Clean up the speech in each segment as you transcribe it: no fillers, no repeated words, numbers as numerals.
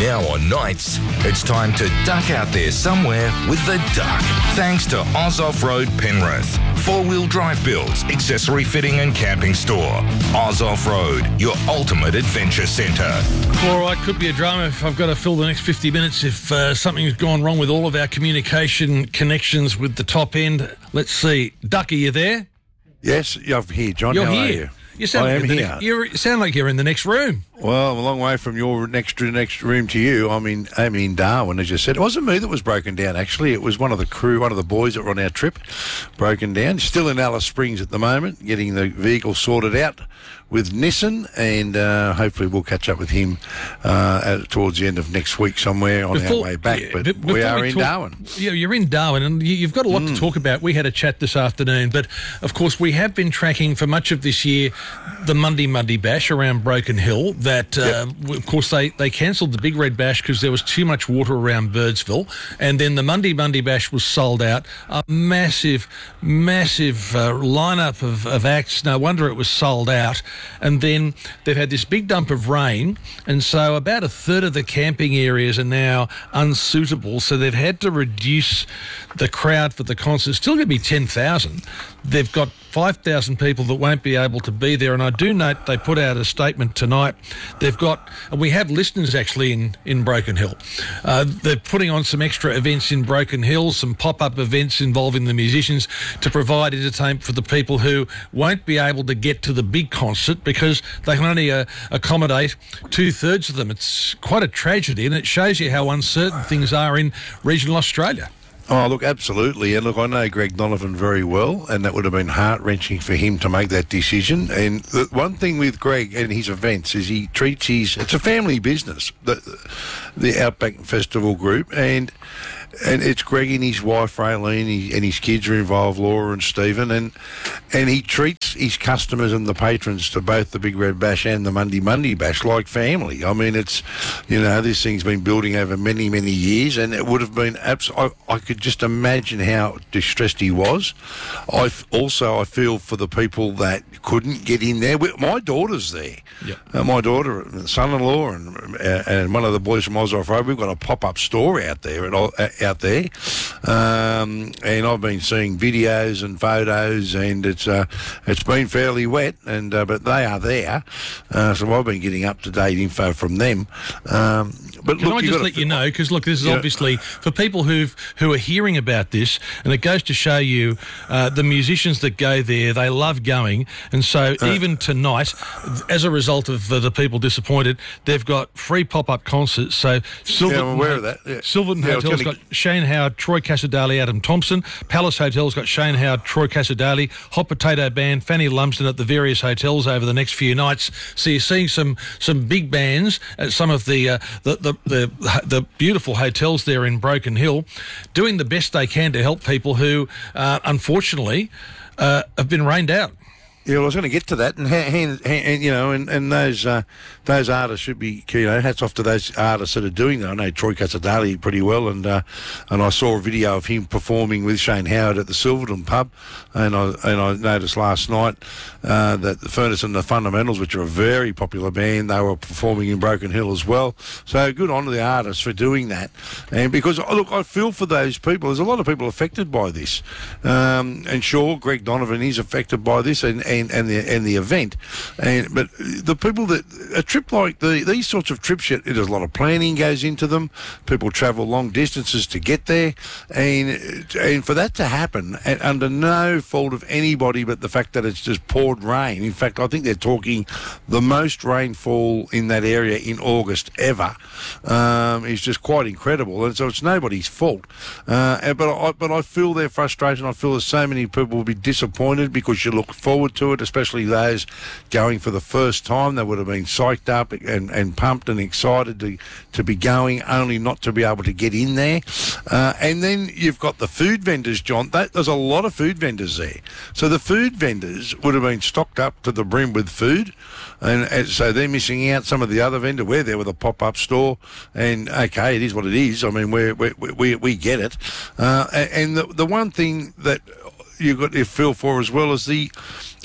Now on nights, it's time to duck out there somewhere with the duck. Thanks to Oz Off-Road Penrith. Four-wheel drive builds, accessory fitting and camping store. Oz Off-Road, your ultimate adventure centre. All right, could be a drama if I've got to fill the next 50 minutes if something's gone wrong with all of our communication connections with the top end. Let's see. Duck, are you there? Yes, I'm here, John. You're How here. are you? You sound I like am here. you sound like you're in the next room. Well, I'm a long way from your next room to you. I'm in Darwin, as you said. It wasn't me that was broken down, actually. It was one of the crew, one of the boys that were on our trip, broken down. Still in Alice Springs at the moment, getting the vehicle sorted out with Nissan, and hopefully we'll catch up with him towards the end of next week somewhere on our way back. But we are in Darwin. Yeah, you're in Darwin, and you've got a lot to talk about. We had a chat this afternoon, but of course we have been tracking for much of this year the Monday Bash around Broken Hill. That of course they cancelled the Big Red Bash because there was too much water around Birdsville, and then the Monday Bash was sold out. A massive lineup of acts. No wonder it was sold out. And then they've had this big dump of rain, and so about a third of the camping areas are now unsuitable, so they've had to reduce the crowd for the concert. Still going to be 10,000. They've got 5,000 people that won't be able to be there, and I do note they put out a statement tonight. They've got, and we have listeners actually in Broken Hill. They're putting on some extra events in Broken Hill, some pop-up events involving the musicians to provide entertainment for the people who won't be able to get to the big concert because they can only accommodate 2/3 of them. It's quite a tragedy, and it shows you how uncertain things are in regional Australia. Oh, look, absolutely. And look, I know Greg Donovan very well, and that would have been heart-wrenching for him to make that decision. And the one thing with Greg and his events is he treats it's a family business, the Outback Festival group, and it's Greg and his wife Raylene, and his kids are involved, Laura and Stephen, and he treats his customers and the patrons to both the Big Red Bash and the Monday Bash like family. I mean, it's, this thing's been building over many, many years, and it would have been I could just imagine how distressed he was. I feel for the people that couldn't get in there. My daughter's there. Yep. My daughter, son-in-law, and one of the boys from Oz Off-Road, we've got a pop-up store out there and I've been seeing videos and photos, and it's been fairly wet, and but they are there, so I've been getting up-to-date info from them. But Can look, I just let you know, because look, this is obviously for people who are hearing about this, and it goes to show you the musicians that go there, they love going, and so even tonight, as a result of the people disappointed, they've got free pop-up concerts. So Silverton, I'm aware of that. Yeah. Silverton Hotel's got Shane Howard, Troy Casadali, Adam Thompson. Palace Hotel's got Shane Howard, Troy Casadali. Hot Potato Band, Fanny Lumsden at the various hotels over the next few nights. So you're seeing some big bands at some of the beautiful hotels there in Broken Hill, doing the best they can to help people who, unfortunately, have been rained out. Yeah, well, I was going to get to that, and those artists should be, hats off to those artists that are doing that. I know Troy Casadali pretty well, and I saw a video of him performing with Shane Howard at the Silverton pub, and I noticed last night that the Furnace and the Fundamentals, which are a very popular band, they were performing in Broken Hill as well. So good on to the artists for doing that, and because look, I feel for those people. There's a lot of people affected by this, and sure, Greg Donovan is affected by this, and the event, but the people that a trip like these sorts of trips, there's a lot of planning goes into them. People travel long distances to get there, and for that to happen under no fault of anybody but the fact that it's just poured rain. In fact, I think they're talking the most rainfall in that area in August ever. Is just quite incredible, and so it's nobody's fault. But I feel their frustration. I feel that so many people will be disappointed because you look forward to it, especially those going for the first time. They would have been psyched up and pumped and excited to be going, only not to be able to get in there. And then you've got the food vendors, John. There's a lot of food vendors there. So the food vendors would have been stocked up to the brim with food, and so they're missing out. Some of the other vendors, we're there with a pop-up store, and okay, it is what it is. I mean, we get it. And the one thing that you've got to feel for as well is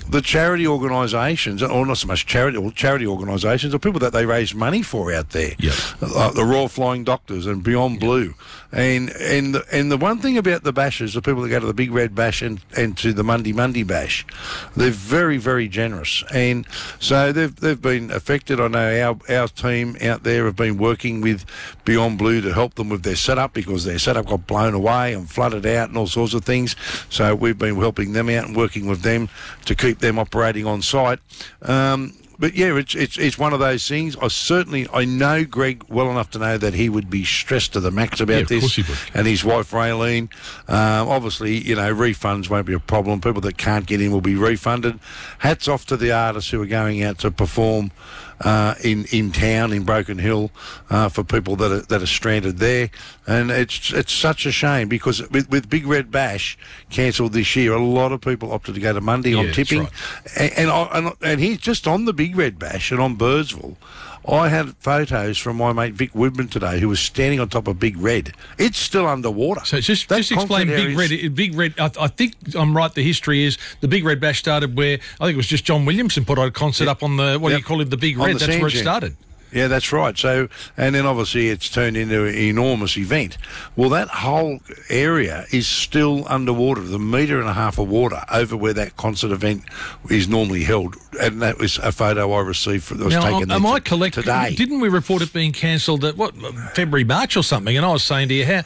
the charity organisations, or not so much charity organisations, or people that they raise money for out there. Yep. The Royal Flying Doctors and Beyond Blue. And the one thing about the bashes, the people that go to the Big Red Bash and to the Monday Bash, they're very, very generous. And so they've been affected. I know our team out there have been working with Beyond Blue to help them with their setup, because their setup got blown away and flooded out and all sorts of things. So we've been helping them out and working with them to keep them operating on site. But yeah, it's one of those things. I know Greg well enough to know that he would be stressed to the max about this. Of course he would. And his wife Raylene. Obviously, refunds won't be a problem. People that can't get in will be refunded. Hats off to the artists who are going out to perform in town in Broken Hill for people that are stranded there. And it's such a shame, because with Big Red Bash cancelled this year, a lot of people opted to go to Monday on tipping. Right. And he's just on the Big Red Bash and on Birdsville. I had photos from my mate Vic Woodman today, who was standing on top of Big Red. It's still underwater. So just explain Big Red. Big Red. I think I'm right. The history is the Big Red Bash started where I think it was just John Williamson put a concert up on the do you call it, the Big Red? That's where it started. Yeah, that's right. So, and then obviously it's turned into an enormous event. Well, that whole area is still underwater, the 1.5 metre of water over where that concert event is normally held. And that was a photo I received that was taken am I correct today. Didn't we report it being cancelled at February, March or something? And I was saying to you,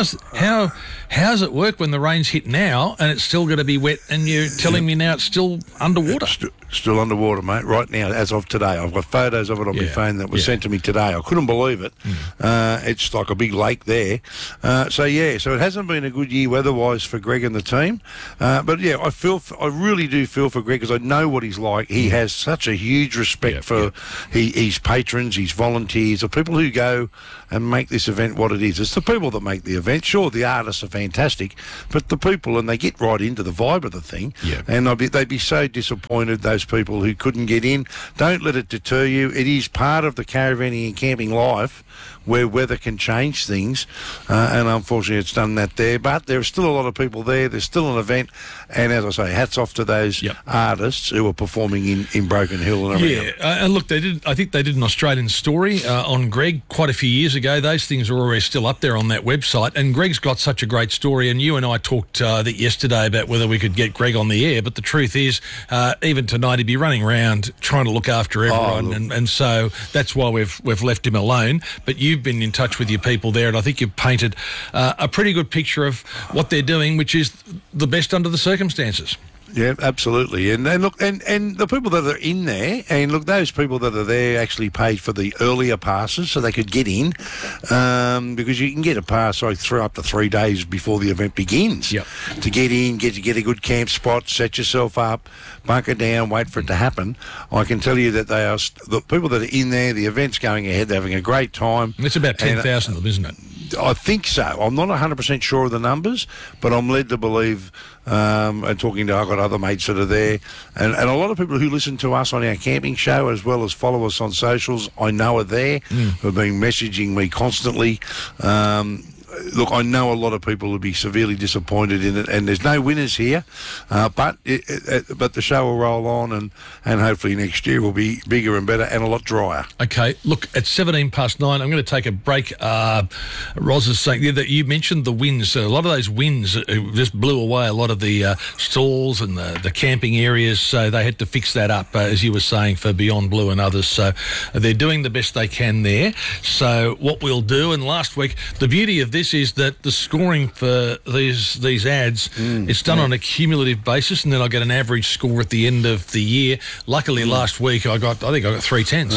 how's it work when the rains hit now and it's still going to be wet, and you're telling me now it's still underwater? Still underwater, mate, right now, as of today. I've got photos of it on my phone that was sent to me today. I couldn't believe it. It's like a big lake there. So it hasn't been a good year weather-wise for Greg and the team. But, yeah, I really do feel for Greg, because I know what he's like. He has such a huge respect for his patrons, his volunteers, the people who go and make this event what it is. It's the people that make the event. Sure, the artists are fantastic, but the people, and they get right into the vibe of the thing. Yeah. And they'd be so disappointed, those people who couldn't get in. Don't let it deter you. It is part of the caravanning and camping life, where weather can change things, and unfortunately it's done that there. But there are still a lot of people there. There's still an event, and as I say, hats off to those artists who are performing in Broken Hill and around. And look, I think they did an Australian story on Greg quite a few years ago. Those things are always still up there on that website, and Greg's got such a great story. And you and I talked yesterday about whether we could get Greg on the air, but the truth is, even tonight he'd be running around trying to look after everyone, and so that's why we've left him alone. But you've been in touch with your people there, and I think you've painted a pretty good picture of what they're doing, which is the best under the circumstances. Yeah, absolutely. And look, and the people that are in there, and look, those people that are there actually paid for the earlier passes so they could get in, because you can get a pass up to 3 days before the event begins to get in, get a good camp spot, set yourself up, bunker down, wait for it to happen. I can tell you that they are the people that are in there. The event's going ahead. They're having a great time. It's about 10,000 of them, isn't it? I think so. I'm not 100% sure of the numbers, but I'm led to believe, and talking to, I've got other mates that are there, and a lot of people who listen to us on our camping show, as well as follow us on socials, I know are there, who have been messaging me constantly. Look, I know a lot of people will be severely disappointed in it, and there's no winners here, but the show will roll on, and hopefully next year will be bigger and better and a lot drier. Okay, look, at 9:17, I'm going to take a break. Roz is saying that you mentioned the winds. A lot of those winds just blew away a lot of the stalls and the camping areas, so they had to fix that up, as you were saying, for Beyond Blue and others. So they're doing the best they can there. So what we'll do, and last week, the beauty of this is that the scoring for these ads, it's done on a cumulative basis, and then I get an average score at the end of the year. Luckily, last week I think I got 3 10s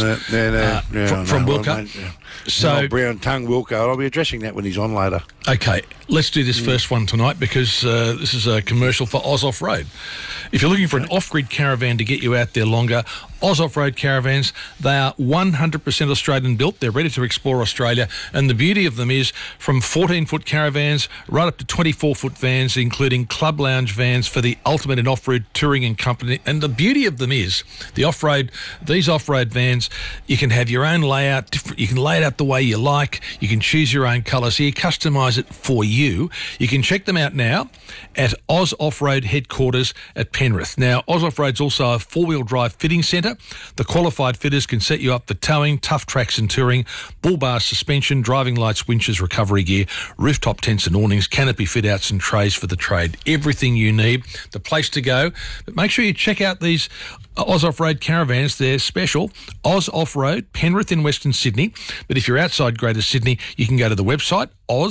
from Wilco. So brown tongue Wilco. I'll be addressing that when he's on later. Okay, let's do this first one tonight, because this is a commercial for Oz Off Road. If you're looking for an off-grid caravan to get you out there longer, Oz Off Road caravans, they are 100% Australian built. They're ready to explore Australia, and the beauty of them is from 14-foot caravans, right up to 24-foot vans, including club lounge vans for the ultimate in off-road touring and company. And the beauty of them is these off-road vans, you can have your own layout. You can lay it out the way you like. You can choose your own colour, so you customise it for you. You can check them out now at Oz Off-Road headquarters at Penrith. Now, Oz Off-Road's also a four-wheel drive fitting centre. The qualified fitters can set you up for towing, tough tracks and touring, bull bars, suspension, driving lights, winches, recovery gear, rooftop tents and awnings, canopy fit-outs and trays for the trade. Everything you need, the place to go. But make sure you check out these Oz Off-Road caravans. They're special. Oz Off-Road, Penrith in Western Sydney. But if you're outside Greater Sydney, you can go to the website,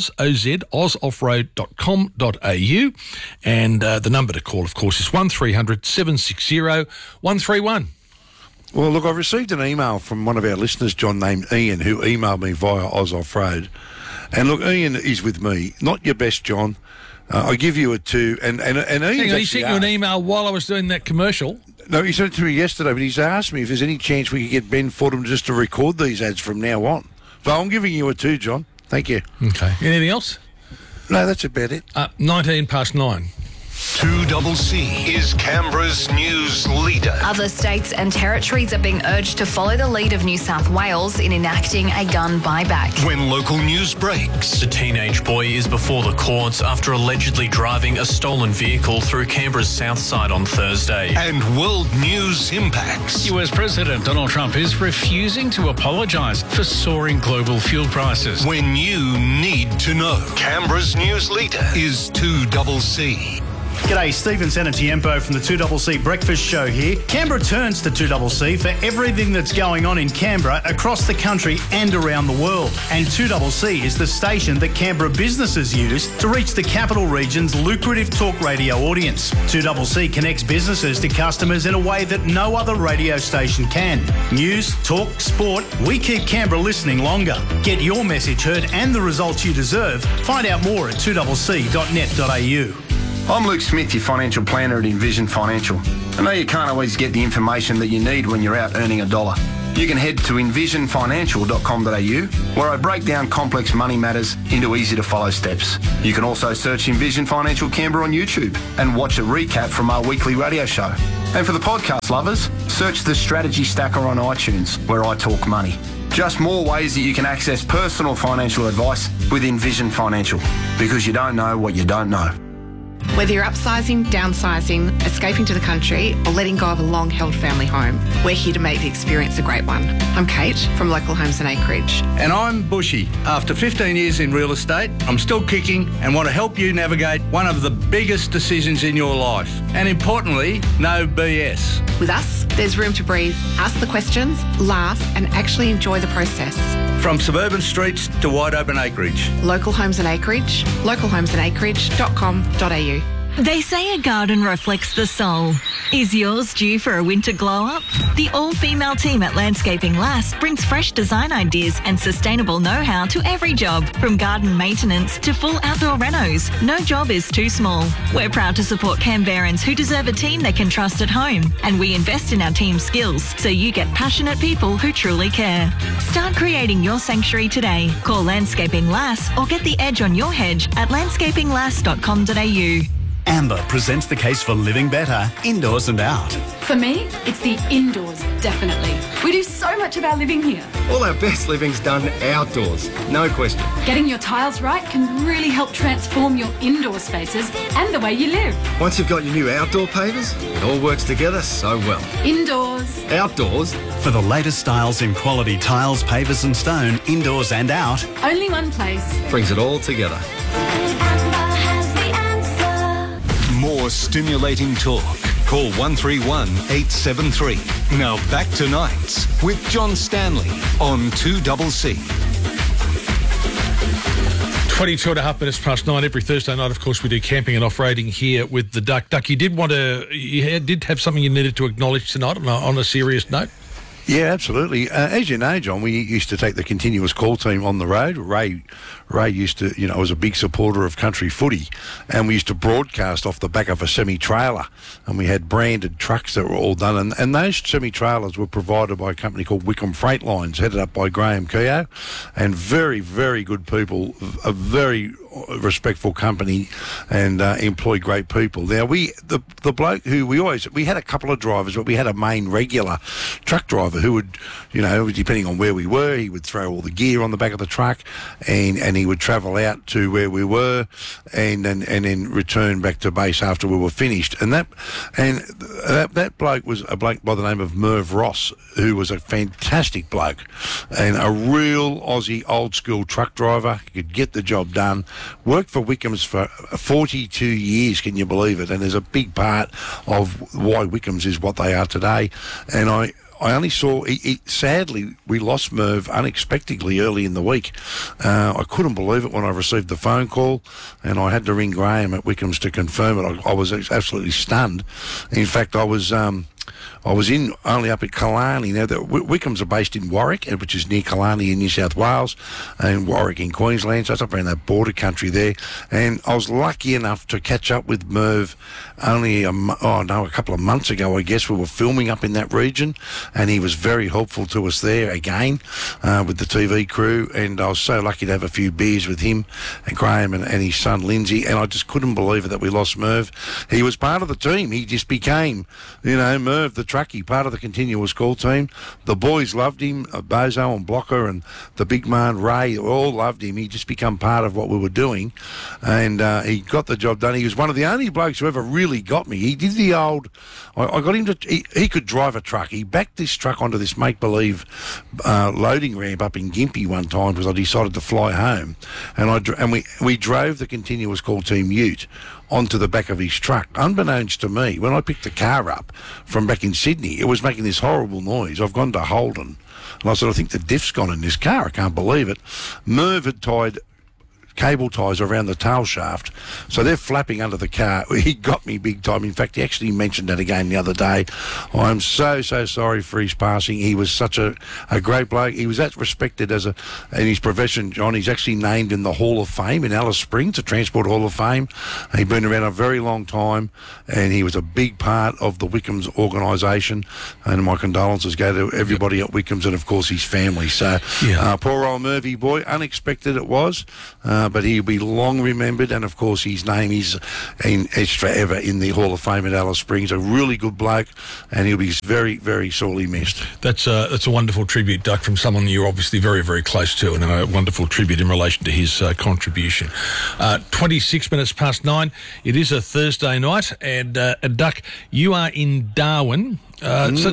ozoffroad.com.au. And the number to call, of course, is 1300 760 131. Well, look, I've received an email from one of our listeners, John, named Ian, who emailed me via Oz Off-Road. And look, Ian is with me. Not your best, John. I give you a 2. And Ian, he sent you an email while I was doing that commercial. No, he sent it to me yesterday, but he's asked me if there's any chance we could get Ben Fordham just to record these ads from now on. So I'm giving you a 2, John. Thank you. Okay. Anything else? No, that's about it. 9:19. 2CC is Canberra's news leader. Other states and territories are being urged to follow the lead of New South Wales in enacting a gun buyback. When local news breaks. The teenage boy is before the courts after allegedly driving a stolen vehicle through Canberra's south side on Thursday. And world news impacts. US President Donald Trump is refusing to apologise for soaring global fuel prices. When you need to know. Canberra's news leader is 2CC. G'day, Stephen Sanatiempo from the 2CC Breakfast Show here. Canberra turns to 2CC for everything that's going on in Canberra, across the country and around the world. And 2CC is the station that Canberra businesses use to reach the capital region's lucrative talk radio audience. 2CC connects businesses to customers in a way that no other radio station can. News, talk, sport, we keep Canberra listening longer. Get your message heard and the results you deserve. Find out more at 2cc.net.au. I'm Luke Smith, your financial planner at Envision Financial. I know you can't always get the information that you need when you're out earning a dollar. You can head to envisionfinancial.com.au, where I break down complex money matters into easy-to-follow steps. You can also search Envision Financial Canberra on YouTube and watch a recap from our weekly radio show. And for the podcast lovers, search the Strategy Stacker on iTunes, where I talk money. Just more ways that you can access personal financial advice with Envision Financial, because you don't know what you don't know. Whether you're upsizing, downsizing, escaping to the country, or letting go of a long-held family home, we're here to make the experience a great one. I'm Kate from Local Homes and Acreage. And I'm Bushy. After 15 years in real estate, I'm still kicking and want to help you navigate one of the biggest decisions in your life. And importantly, no BS. With us, there's room to breathe, ask the questions, laugh, and actually enjoy the process. From suburban streets to wide open acreage. Local Homes and Acreage, localhomesandacreage.com.au. They say a garden reflects the soul. Is yours due for a winter glow-up? The all-female team at Landscaping Lass brings fresh design ideas and sustainable know-how to every job, from garden maintenance to full outdoor renos. No job is too small. We're proud to support Canberrans who deserve a team they can trust at home, and we invest in our team's skills so you get passionate people who truly care. Start creating your sanctuary today. Call Landscaping Lass or get the edge on your hedge at landscapinglass.com.au. Amber presents the case for living better, indoors and out. For me, it's the indoors, definitely. We do so much of our living here. All our best living's done outdoors, no question. Getting your tiles right can really help transform your indoor spaces and the way you live. Once you've got your new outdoor pavers, it all works together so well. Indoors. Outdoors. For the latest styles in quality tiles, pavers and stone, indoors and out. Only one place. Brings it all together. More stimulating talk. Call 131 873. Now back to Nights with John Stanley on 2CC. 9:22 every Thursday night. Of course, we do camping and off-roading here with the Duck. Duck, you did have something you needed to acknowledge tonight on a serious note? Yeah, absolutely. As you know, John, we used to take the continuous call team on the road. Ray used to, was a big supporter of country footy, and we used to broadcast off the back of a semi-trailer, and we had branded trucks that were all done, and those semi-trailers were provided by a company called Wickham Freight Lines, headed up by Graham Keogh, and very, very good people, a very respectful company, and employ great people. Now, the bloke who we had a couple of drivers, but we had a main regular truck driver who would, depending on where we were, he would throw all the gear on the back of the truck, and he would travel out to where we were, and then return back to base after we were finished. And that bloke was a bloke by the name of Merv Ross, who was a fantastic bloke and a real Aussie old school truck driver. He could get the job done. Worked for Wickham's for 42 years, can you believe it? And there's a big part of why Wickham's is what they are today. And I only saw, sadly, we lost Merv unexpectedly early in the week. I couldn't believe it when I received the phone call, and I had to ring Graham at Wickham's to confirm it. I was absolutely stunned. In fact, I was only up at Killarney. Now, the Wickham's are based in Warwick, which is near Killarney in New South Wales, and Warwick in Queensland, so it's up around that border country there. And I was lucky enough to catch up with Merv only a couple of months ago, I guess. We were filming up in that region, and he was very helpful to us there again with the TV crew, and I was so lucky to have a few beers with him and Graham and his son Lindsay, and I just couldn't believe it that we lost Merv. He was part of the team. He just became, Merv the truckie, part of the continuous call team. The boys loved him, Bozo and Blocker and the big man Ray, all loved him. He just become part of what we were doing, and he got the job done. He was one of the only blokes who ever really got me. He did the old, I got him to, he could drive a truck. He backed this truck onto this make-believe loading ramp up in Gympie one time because I decided to fly home, and we drove the continuous call team ute onto the back of his truck. Unbeknownst to me, when I picked the car up from back in Sydney, it was making this horrible noise. I've gone to Holden, and I said, I think the diff's gone in this car. I can't believe it. Merv had tied cable ties around the tail shaft, so they're flapping under the car. He got me big time. In fact, he actually mentioned that again the other day. I'm so sorry for his passing. He was such a great bloke. He was that respected in his profession, John. He's actually named in the Hall of Fame in Alice Springs, the Transport Hall of Fame. He'd been around a very long time, and he was a big part of the Wickham's organisation, and my condolences go to everybody at Wickham's and of course his family. So poor old Murphy boy, unexpected it was, but he'll be long remembered, and of course his name is forever in the Hall of Fame at Alice Springs. A really good bloke, and he'll be very, very sorely missed. That's a wonderful tribute, Duck, from someone you're obviously very, very close to, and a wonderful tribute in relation to his contribution. 26 minutes past 9. It is a Thursday night, and Duck, you are in Darwin. So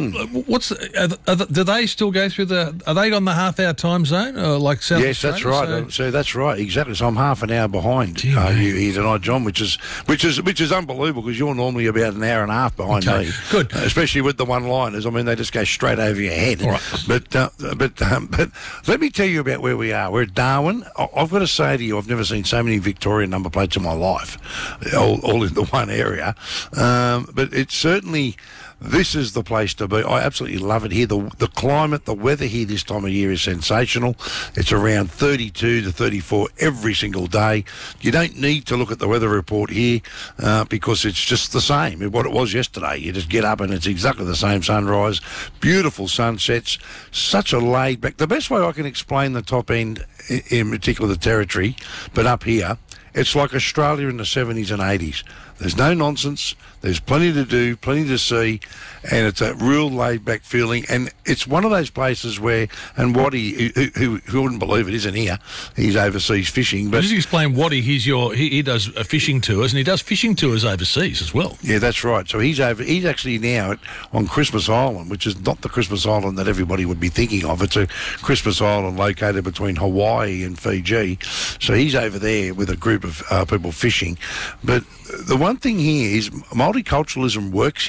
do they still go through are they on the half-hour time zone, like South Australia? Yes, that's right. So that's right, exactly. So I'm half an hour behind you here tonight, John, which is unbelievable because you're normally about an hour and a half behind me. Good, especially with the one-liners. I mean, they just go straight over your head. All right. But let me tell you about where we are. We're at Darwin. I've got to say to you, I've never seen so many Victorian number plates in my life, all in the one area. But it's certainly. This is the place to be. I absolutely love it here. The climate, the weather here this time of year is sensational. It's around 32 to 34 every single day. You don't need to look at the weather report here because it's just the same as what it was yesterday. You just get up and it's exactly the same sunrise, beautiful sunsets, such a laid back. The best way I can explain the top end, in particular the Territory, but up here, it's like Australia in the 70s and 80s. There's no nonsense. There's plenty to do, plenty to see, and it's a real laid-back feeling. And it's one of those places where, and Waddy, who wouldn't believe it, isn't here. He's overseas fishing. But just explain Waddy. He does fishing tours, and he does fishing tours overseas as well. Yeah, that's right. So he's actually now on Christmas Island, which is not the Christmas Island that everybody would be thinking of. It's a Christmas Island located between Hawaii and Fiji. So he's over there with a group of people fishing. But the one thing here is multiculturalism works here.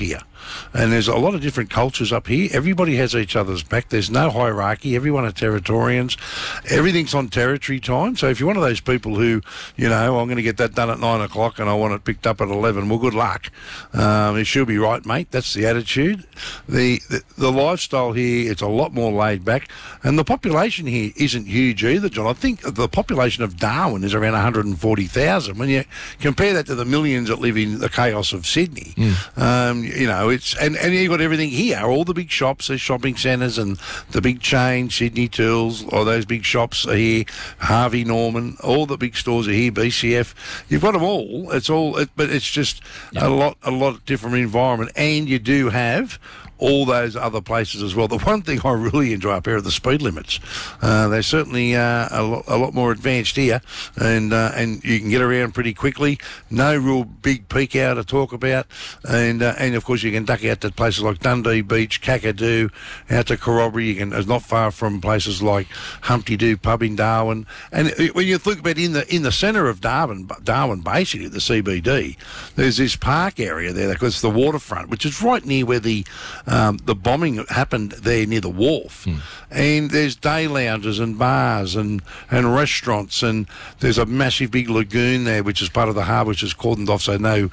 and there's a lot of different cultures up here. Everybody has each other's back. There's no hierarchy. Everyone are Territorians. Everything's on territory time. So if you're one of those people who, I'm going to get that done at 9 o'clock and I want it picked up at 11, well, good luck. It should be right, mate. That's the attitude. The lifestyle here, it's a lot more laid back, and the population here isn't huge either, John. I think the population of Darwin is around 140,000. When you compare that to the millions that live in the chaos of Sydney, it's and you've got everything here. All the big shops, the shopping centres, and the big chains, Sydney Tools, all those big shops are here. Harvey Norman, all the big stores are here. BCF, you've got them all. But it's just a lot different environment, and you do have all those other places as well. The one thing I really enjoy up here are the speed limits. They're certainly a lot more advanced here, and you can get around pretty quickly. No real big peak hour to talk about, and of course you can duck out to places like Dundee Beach, Kakadu, out to Corroboree. It's not far from places like Humpty Doo Pub in Darwin. And when you think about in the centre of Darwin, basically the CBD, there's this park area there because it's the waterfront, which is right near where the bombing happened there near the wharf. And there's day lounges and bars and restaurants, and there's a massive big lagoon there which is part of the harbour, which is cordoned off so no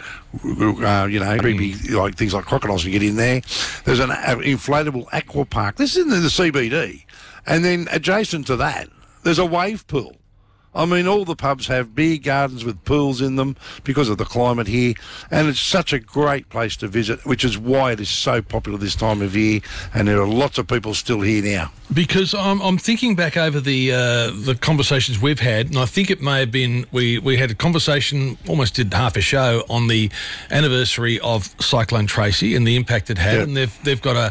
creepy like things like crocodiles can get in there. There's an inflatable aqua park. This is in the CBD, and then adjacent to that there's a wave pool. I mean, all the pubs have beer gardens with pools in them because of the climate here, and it's such a great place to visit, which is why it is so popular this time of year, and there are lots of people still here now. Because I'm thinking back over the conversations we've had, and I think it may have been we had a conversation, almost did half a show on the anniversary of Cyclone Tracy and the impact it had, and they've got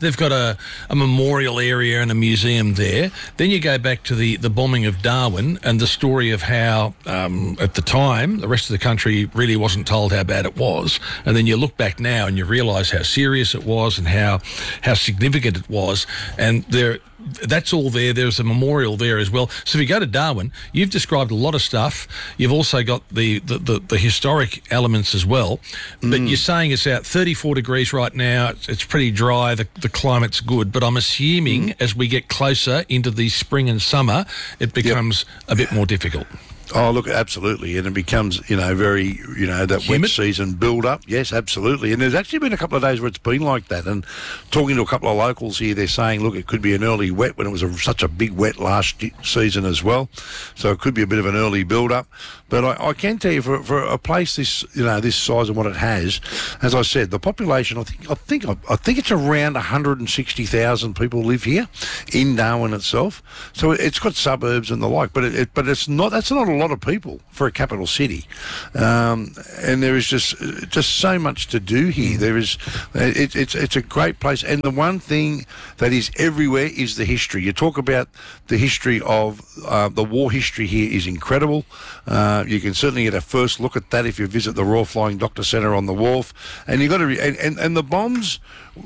a memorial area and a museum there. Then you go back to the bombing of Darwin and the story of how at the time the rest of the country really wasn't told how bad it was, and then you look back now and you realise how serious it was and how significant it was, and that's all there. There's a memorial there as well. So if you go to Darwin, you've described a lot of stuff. You've also got the historic elements as well. But you're saying it's out 34 degrees right now. It's pretty dry. The climate's good. But I'm assuming as we get closer into the spring and summer, it becomes a bit more difficult. Oh, look, absolutely. And it becomes, very, that humid wet season build-up. Yes, absolutely. And there's actually been a couple of days where it's been like that. And talking to a couple of locals here, they're saying, look, it could be an early wet when it was such a big wet last season as well. So it could be a bit of an early build-up. But I can tell you, for a place this size and what it has, as I said, the population, I think it's around 160,000 people live here in Darwin itself. So it's got suburbs and the like, but that's not a lot of people for a capital city, and there is just so much to do here. There is, it's a great place, and the one thing that is everywhere is the history. You talk about the history of the war history here is incredible. You can certainly get a first look at that if you visit the Royal Flying Doctor Centre on the wharf, and you got to and the bombs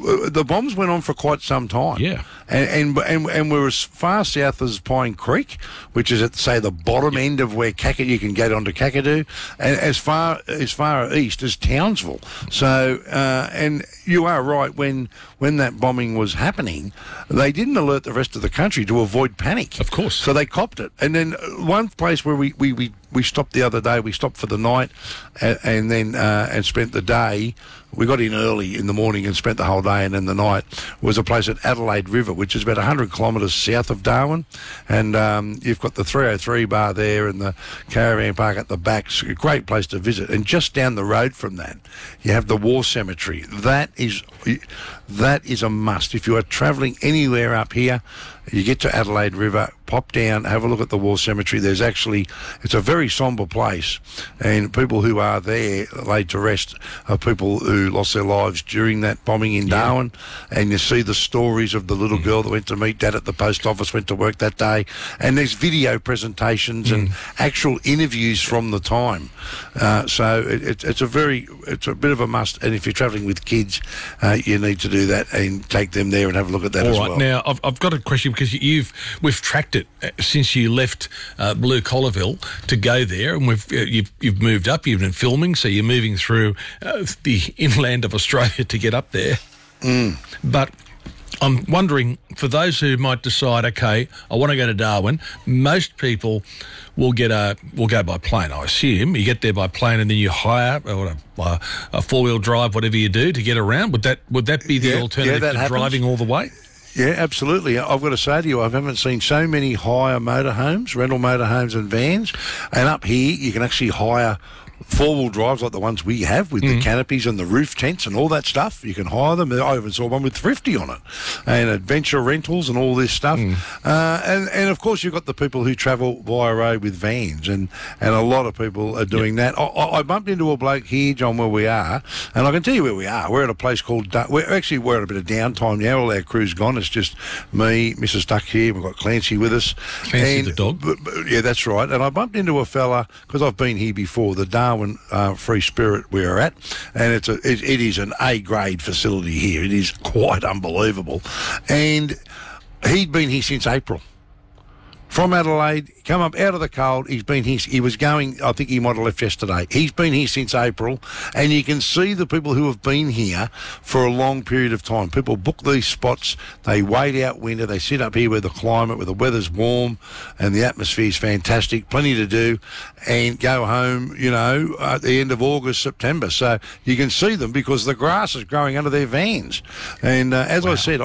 went on for quite some time. Yeah, and we're as far south as Pine Creek, which is at, say, the bottom end of where you can get onto Kakadu, and as far east as Townsville. So, and you are right, when that bombing was happening, they didn't alert the rest of the country to avoid panic. Of course. So they copped it. And then one place where we stopped the other day, we stopped for the night and then spent the day. We got in early in the morning and spent the whole day, and then the night was a place at Adelaide River, which is about 100 kilometres south of Darwin. And you've got the 303 bar there and the caravan park at the back. It's a great place to visit. And just down the road from that, you have the War Cemetery. That is a must. If you are travelling anywhere up here, you get to Adelaide River, pop down, have a look at the War Cemetery. It's a very sombre place, and people who are there laid to rest are people who lost their lives during that bombing in Darwin, and you see the stories of the little girl that went to meet Dad at the post office, went to work that day, and there's video presentations and actual interviews from the time. So it's a bit of a must, and if you're travelling with kids, you need to do that and take them there and have a look at that as well. All right, now I've got a question, because we've tracked it it since you left Blue Collarville to go there, and you've moved up. You've been filming, so you're moving through the inland of Australia to get up there. But I'm wondering, for those who might decide, okay, I want to go to Darwin, most people will go by plane, I assume. You get there by plane and then you hire a four-wheel drive, whatever you do, to get around. Would that be the alternative to driving all the way? Yeah, absolutely. I've got to say to you, I haven't seen so many hire motorhomes, rental motorhomes and vans. And up here, you can actually hire four-wheel drives like the ones we have with the canopies and the roof tents and all that stuff. You can hire them. I even saw one with Thrifty on it, and adventure rentals and all this stuff. And of course, you've got the people who travel via road with vans, and a lot of people are doing that. I bumped into a bloke here, John, where we are, and I can tell you where we are. We're at a place called we're at a bit of downtime now. All our crew's gone. It's just me, Mrs. Duck here. We've got Clancy with us. Clancy the dog. Yeah, that's right. And I bumped into a fella, because I've been here before, the Darwin Free Spirit we're at, and it is an A-grade facility here. It is quite unbelievable. And he'd been here since April. From Adelaide, come up out of the cold. He's been here. He was going, I think he might have left yesterday. He's been here since April, and you can see the people who have been here for a long period of time. People book these spots. They wait out winter. They sit up here where the weather's warm and the atmosphere's fantastic, plenty to do, and go home, at the end of August, September. So you can see them because the grass is growing under their vans. And as I said,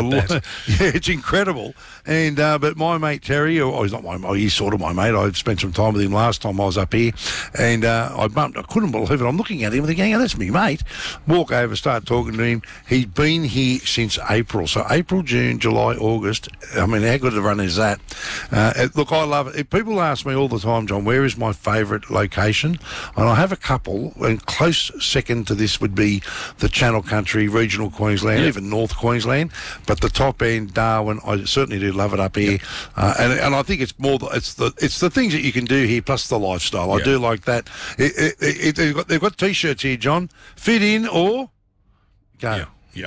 it's incredible. And but my mate Terry, he's not my mate, he's sort of my mate. I spent some time with him last time I was up here, and I couldn't believe it. I'm looking at him and thinking, that's me mate. Walk over, start talking to him. He's been here since April. So April, June, July, August. I mean, how good a run is that? Look, I love it. If people ask me all the time, John, where is my favourite location? And I have a couple, and close second to this would be the Channel Country, regional Queensland, even North Queensland. But the top end, Darwin, I certainly do love it up here. And I think it's the things that you can do here plus the lifestyle. I do like that. They've got T-shirts here, John. Fit in or go.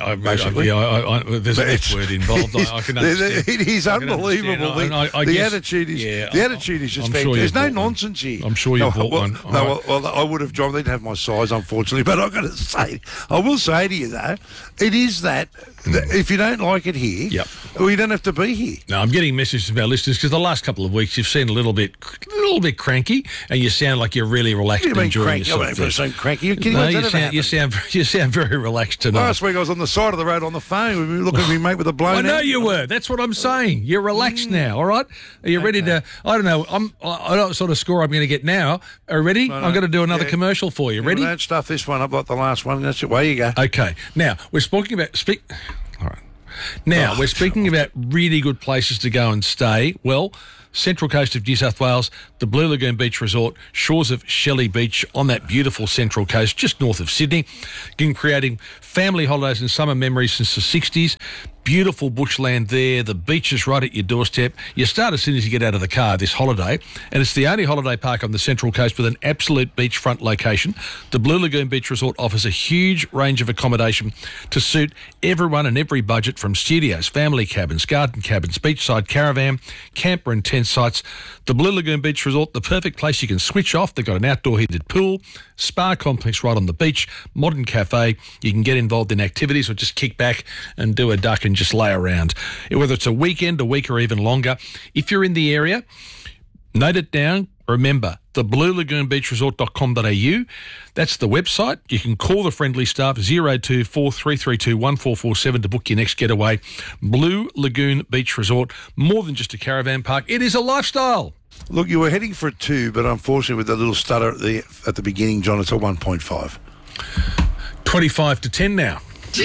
There's an F word involved. I can understand. It is unbelievable. The attitude is just fantastic. There's no nonsense here. I'm sure you bought one. Well, I would have, John. They didn't have my size, unfortunately. But I've got to say, I will say to you though, it is that if you don't like it here, well, you don't have to be here. No, I'm getting messages from our listeners because the last couple of weeks you've seen a little bit cranky, and you sound like you're really relaxed and enjoying yourself. I don't sound cranky. You're kidding? No, you sound very relaxed tonight. Last week I was on the side of the road on the phone. We were looking at me mate with a blown I know you were. That's what I'm saying. You're relaxed now, all right? Are you ready to... I don't know. I don't know what sort of score I'm going to get now. Are you ready? I'm going to do another commercial for you. Ready? Don't stuff this one up like the last one. That's it. Away you go. Okay. Now, we're speaking about... All right. Now, we're speaking about really good places to go and stay. Well, Central Coast of New South Wales, the Blue Lagoon Beach Resort, shores of Shelley Beach on that beautiful Central Coast, just north of Sydney. Been creating family holidays and summer memories since the 60s. Beautiful bushland there. The beach is right at your doorstep. You start as soon as you get out of the car this holiday, and it's the only holiday park on the Central Coast with an absolute beachfront location. The Blue Lagoon Beach Resort offers a huge range of accommodation to suit everyone and every budget, from studios, family cabins, garden cabins, beachside caravan, camper and tent sites. The Blue Lagoon Beach Resort, the perfect place you can switch off. They've got an outdoor heated pool, spa complex right on the beach, modern cafe. You can get involved in activities or just kick back and do a duck and just lay around. Whether it's a weekend, a week or even longer. If you're in the area, note it down. Remember, the bluelagoonbeachresort.com.au. That's the website. You can call the friendly staff 024-332-1447 to book your next getaway. Blue Lagoon Beach Resort, more than just a caravan park. It is a lifestyle. Look, you were heading for a 2, but unfortunately with the little stutter at the beginning, John, it's a 1.5. 25-10 now.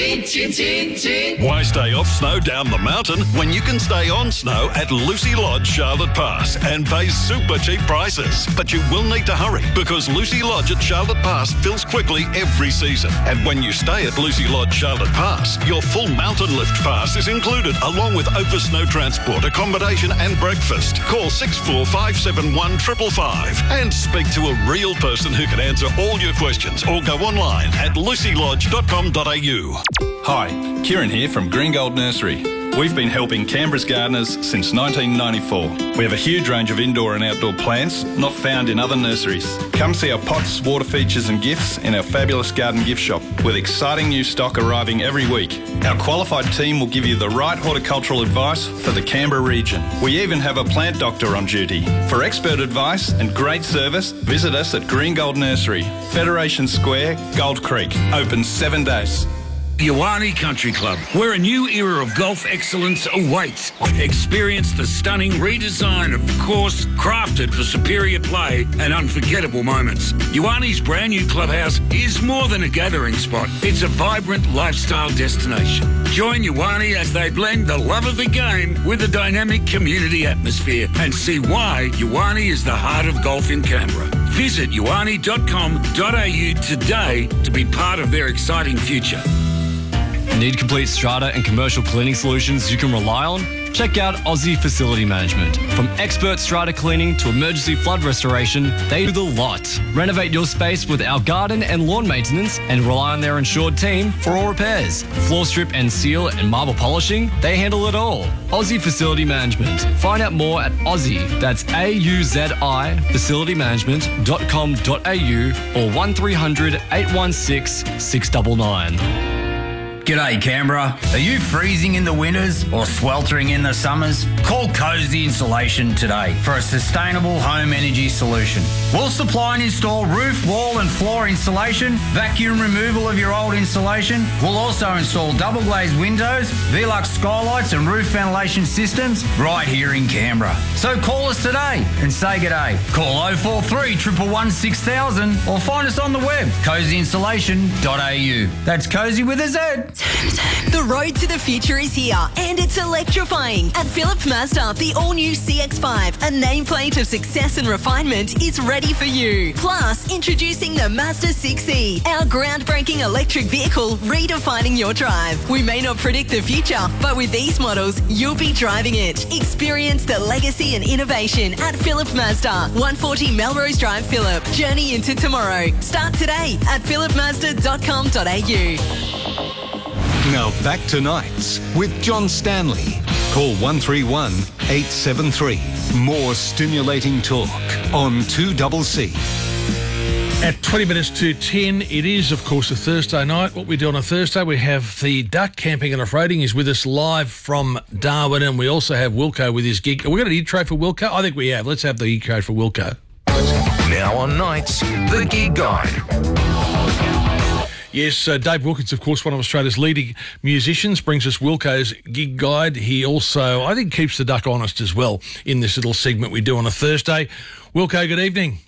Why stay off snow down the mountain when you can stay on snow at Lucy Lodge Charlotte Pass and pay super cheap prices? But you will need to hurry because Lucy Lodge at Charlotte Pass fills quickly every season. And when you stay at Lucy Lodge Charlotte Pass, your full mountain lift pass is included along with over snow transport, accommodation and breakfast. Call 6457 555 and speak to a real person who can answer all your questions, or go online at lucylodge.com.au. Hi, Kieran here from Green Gold Nursery. We've been helping Canberra's gardeners since 1994. We have a huge range of indoor and outdoor plants not found in other nurseries. Come see our pots, water features and gifts in our fabulous garden gift shop with exciting new stock arriving every week. Our qualified team will give you the right horticultural advice for the Canberra region. We even have a plant doctor on duty. For expert advice and great service, visit us at Green Gold Nursery, Federation Square, Gold Creek. Open 7 days. Ioane Country Club, where a new era of golf excellence awaits. Experience the stunning redesign of the course, crafted for superior play and unforgettable moments. Ioane's brand new clubhouse is more than a gathering spot. It's a vibrant lifestyle destination. Join Ioane as they blend the love of the game with a dynamic community atmosphere and see why Ioane is the heart of golf in Canberra. Visit ioane.com.au today to be part of their exciting future. Need complete strata and commercial cleaning solutions you can rely on? Check out Aussie Facility Management. From expert strata cleaning to emergency flood restoration, they do the lot. Renovate your space with our garden and lawn maintenance and rely on their insured team for all repairs. Floor strip and seal and marble polishing, they handle it all. Aussie Facility Management. Find out more at Aussie, that's AUZI, facilitymanagement.com.au or 1300 816 699. G'day Canberra. Are you freezing in the winters or sweltering in the summers? Call Cozy Insulation today for a sustainable home energy solution. We'll supply and install roof, wall and floor insulation, vacuum removal of your old insulation. We'll also install double glazed windows, Velux skylights and roof ventilation systems right here in Canberra. So call us today and say g'day. Call 043 111 6000 or find us on the web, cozyinsulation.au. That's Cozy with a Z. The road to the future is here and it's electrifying. At Phillip Mazda, the all-new CX-5, a nameplate of success and refinement, is ready for you. Plus, introducing the Mazda 6e, our groundbreaking electric vehicle redefining your drive. We may not predict the future, but with these models, you'll be driving it. Experience the legacy and innovation at Phillip Mazda, 140 Melrose Drive, Phillip. Journey into tomorrow. Start today at phillipmazda.com.au. Now back to Nights with John Stanley. Call 131 873. More stimulating talk on 2CC. At 20 minutes to 10, it is, of course, a Thursday night. What we do on a Thursday, we have the Duck Camping and Off-Roading is with us live from Darwin, and we also have Wilco with his gig. Have we got an intro for Wilco? I think we have. Let's have the intro for Wilco. Now on Nights, the Gig Guide. Yes, Dave Wilkins, of course, one of Australia's leading musicians, brings us Wilco's gig guide. He also, I think, keeps the duck honest as well in this little segment we do on a Thursday. Wilco, good evening.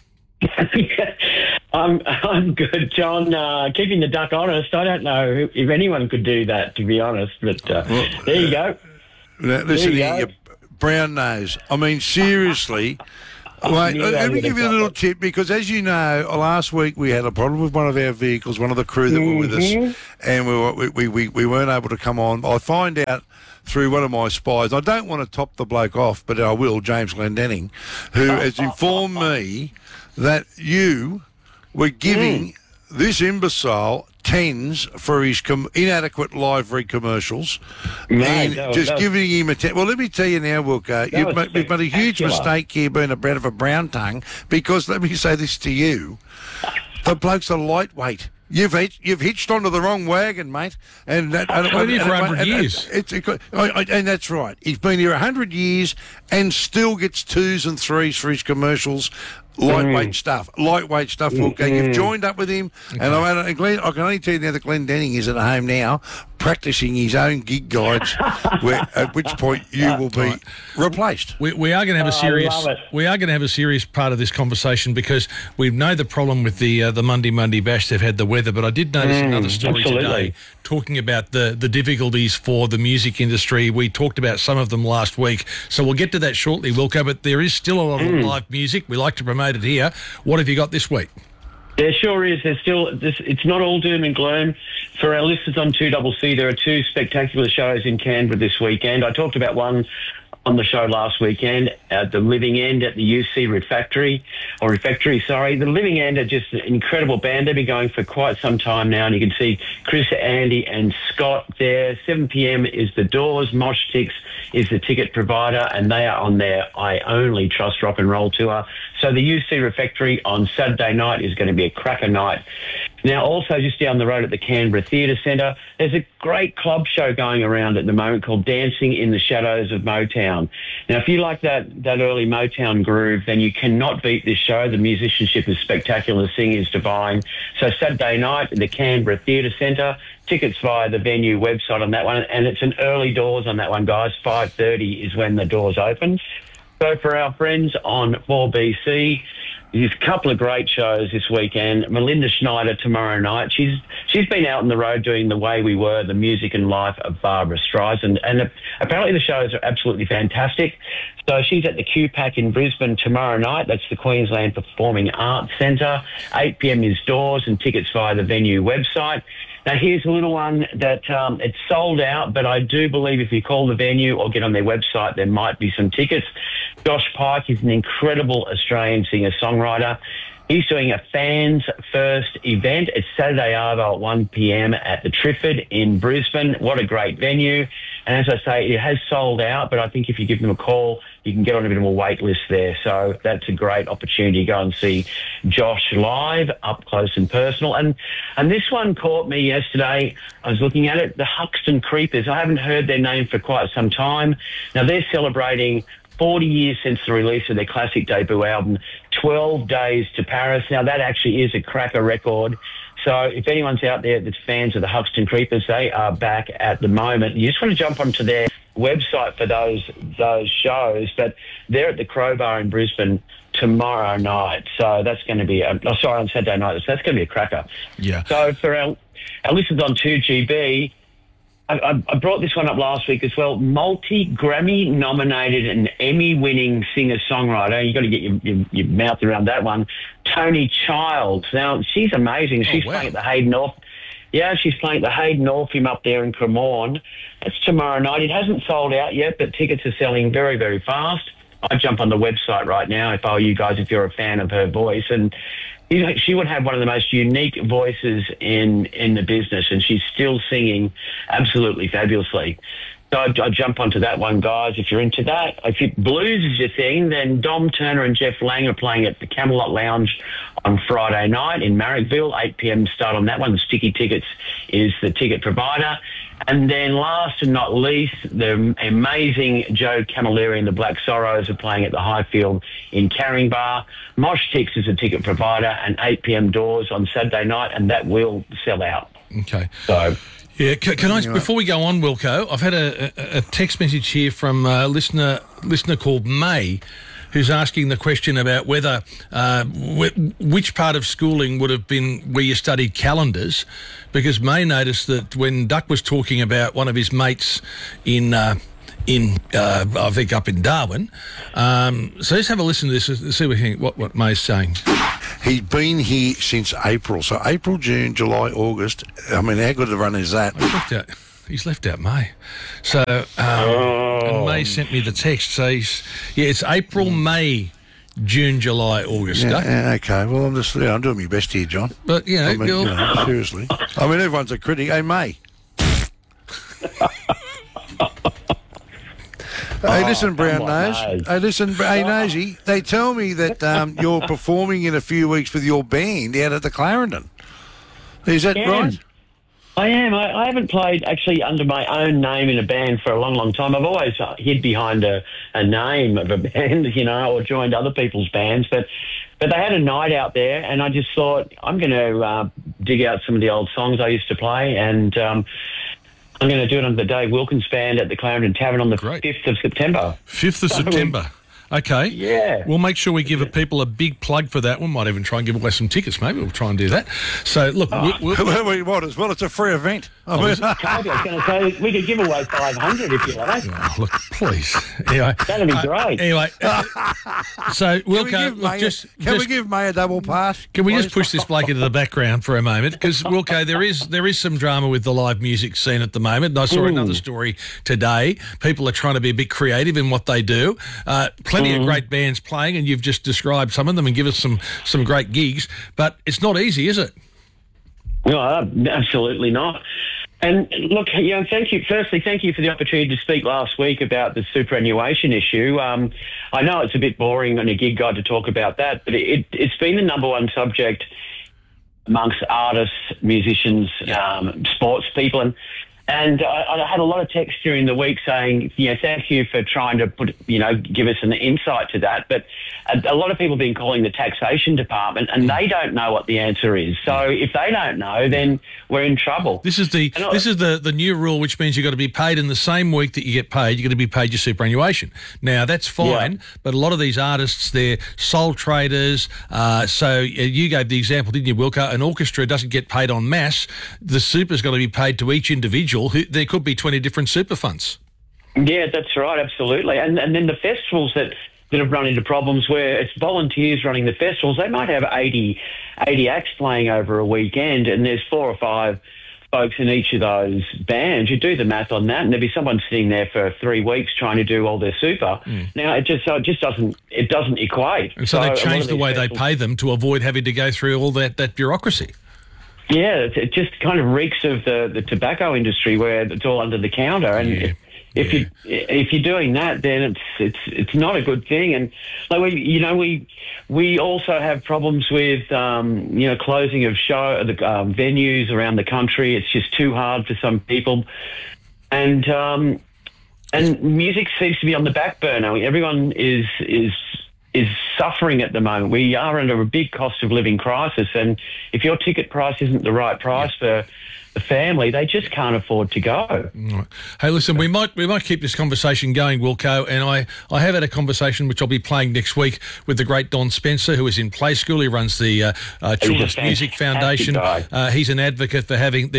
I'm good, John. Keeping the duck honest, I don't know if anyone could do that, to be honest, but there you go. Listen here, you brown nose. I mean, seriously... Wait, let me give you a little tip, because as you know, last week we had a problem with one of our vehicles, one of the crew that were with us, and we weren't able to come on. I find out through one of my spies, I don't want to top the bloke off, but I will, James Glendenning, who has informed me that you were giving this imbecile tens for his inadequate livery commercials, and just giving him a ten. Well, let me tell you now, Wilco, you've made a huge mistake here being a bred of a brown tongue, because let me say this to you, the bloke's a lightweight. You've hitched onto the wrong wagon, mate. And that, been here for 100 years. And that's right. He's been here 100 years and still gets 2s and 3s for his commercials. Lightweight stuff, Wilco. You've joined up with him, and I can only tell you now that Glendenning is at home now, practising his own gig guides, at which point you will be replaced. We are going to have a serious. We are going to have a serious part of this conversation, because we know the problem with the Monday Bash. They've had the weather, but I did notice another story today talking about the difficulties for the music industry. We talked about some of them last week, so we'll get to that shortly, Wilco. But there is still a lot of live music. We like to promote it here. What have you got this week? There sure is. There's still it's not all doom and gloom. For our listeners on 2CC, there are 2 spectacular shows in Canberra this weekend. I talked about one on the show last weekend at the Living End at the UC Refectory. The Living End are just an incredible band. They've been going for quite some time now, and you can see Chris, Andy and Scott there. 7 p.m. is the doors. Mosh Tix is the ticket provider, and they are on their I Only Trust Rock and Roll tour. So the UC Refectory on Saturday night is going to be a cracker night. Now, also just down the road at the Canberra Theatre Centre, there's a great club show going around at the moment called Dancing in the Shadows of Motown. Now, if you like that early Motown groove, then you cannot beat this show. The musicianship is spectacular. The singing is divine. So Saturday night at the Canberra Theatre Centre, tickets via the venue website on that one. And it's an early doors on that one, guys. 5:30 is when the doors open. So for our friends on 4BC, there's a couple of great shows this weekend. Melinda Schneider tomorrow night. She's been out on the road doing The Way We Were, the music and life of Barbara Streisand. And apparently the shows are absolutely fantastic. So she's at the QPAC in Brisbane tomorrow night. That's the Queensland Performing Arts Centre. 8 p.m. is doors and tickets via the venue website. Now, here's a little one that it's sold out, but I do believe if you call the venue or get on their website, there might be some tickets. Josh Pike is an incredible Australian singer-songwriter. He's doing a Fans First event. It's Saturday Arvo at 1 p.m. at the Trifford in Brisbane. What a great venue. And as I say, it has sold out, but I think if you give them a call, you can get on a bit of a wait list there. So that's a great opportunity to go and see Josh live, up close and personal. And this one caught me yesterday. I was looking at it, the Huxton Creepers. I haven't heard their name for quite some time. Now, they're celebrating 40 years since the release of their classic debut album, 12 Days to Paris. Now, that actually is a cracker record. So if anyone's out there that's fans of the Huxton Creepers, they are back at the moment. You just want to jump onto their website for those shows, but they're at the Crowbar in Brisbane tomorrow night. So that's going to be, on Saturday night. So that's going to be a cracker. Yeah. So for our listeners on 2GB, I brought this one up last week as well. Multi-Grammy nominated and Emmy-winning singer-songwriter. You've got to get your mouth around that one. Tony Childs. Now, she's amazing. She's playing at the Hayden Orpheum. Yeah, she's playing at the Hayden Orpheum up there in Cremorne. That's tomorrow night. It hasn't sold out yet, but tickets are selling very, very fast. I'd jump on the website right now if I were you guys, if you're a fan of her voice. And she would have one of the most unique voices in the business, and she's still singing absolutely fabulously. So I'd jump onto that one, guys, if you're into that. If blues is your thing, then Dom Turner and Jeff Lang are playing at the Camelot Lounge on Friday night in Marrickville, 8 p.m. start on that one. The Sticky Tickets is the ticket provider. And then last and not least, the amazing Joe Camilleri and the Black Sorrows are playing at the Highfield in Caringbah. Mosh Tix is a ticket provider, and 8 p.m. doors on Saturday night, and that will sell out. Okay. So... Yeah, can I, before we go on, Wilco, I've had a text message here from a listener called May, who's asking the question about whether which part of schooling would have been where you studied calendars, because May noticed that when Duck was talking about one of his mates in I think up in Darwin. So let's have a listen to this and see what May's saying. He'd been here since April. So April, June, July, August. I mean, how good a run is that? He's left out May. So and May sent me the text. So it's April, May, June, July, August. Yeah, okay. Well, I'm doing my best here, John. But, seriously. I mean, everyone's a critic. Hey, May. Hey, listen, Brown Nose. Hey, listen, hey, Nosey. They tell me that you're performing in a few weeks with your band out at the Clarendon. Is that right? I am. I haven't played actually under my own name in a band for a long, long time. I've always hid behind a name of a band, or joined other people's bands. But they had a night out there, and I just thought, I'm going to dig out some of the old songs I used to play, and I'm going to do it under the Dave Wilkins Band at the Clarendon Tavern on the 5th of September. 5th of September. Okay. Yeah. We'll make sure we give people a big plug for that. We might even try and give away some tickets. Maybe we'll try and do that. So, look, we might as well. It's a free event. I was going to say, we could give away 500 if you like. Oh, look, please. Anyway, that'd be great. Anyway, so Wilco, can we give May a double pass? Can we just push this bloke into the background for a moment? Because Wilco, there is some drama with the live music scene at the moment. And I saw another story today. People are trying to be a bit creative in what they do. Plenty of great bands playing, and you've just described some of them and give us some great gigs. But it's not easy, is it? No, absolutely not. And look, thank you. Firstly, thank you for the opportunity to speak last week about the superannuation issue. I know it's a bit boring on a gig guide to talk about that, but it's been the number one subject amongst artists, musicians, sports people, and I had a lot of texts during the week saying, thank you for trying to give us an insight to that. But a lot of people have been calling the taxation department, and they don't know what the answer is. So if they don't know, then we're in trouble. This is the new rule, which means you've got to be paid in the same week that you get paid. You've got to be paid your superannuation. Now that's fine, but a lot of these artists, they're sole traders. So you gave the example, didn't you, Wilco? An orchestra doesn't get paid en masse. The super's got to be paid to each individual. There could be 20 different super funds. Yeah, that's right, absolutely. And then the festivals that have run into problems where it's volunteers running the festivals, they might have 80 acts playing over a weekend, and there's 4 or 5 folks in each of those bands. You do the math on that, and there'd be someone sitting there for 3 weeks trying to do all their super. Now it just doesn't equate. And so they changed the way they pay them to avoid having to go through all that bureaucracy. Yeah, it just kind of reeks of the tobacco industry where it's all under the counter, and if you're doing that, then it's not a good thing. And like we also have problems with closing of venues around the country. It's just too hard for some people, and music seems to be on the back burner. Everyone is suffering at the moment. We are under a big cost of living crisis, and if your ticket price isn't the right price for the family, they just can't afford to go. Right. Hey, listen, we might keep this conversation going, Wilco, and I have had a conversation which I'll be playing next week with the great Don Spencer, who is in Play School. He runs the Children's Music Foundation. He's an advocate for having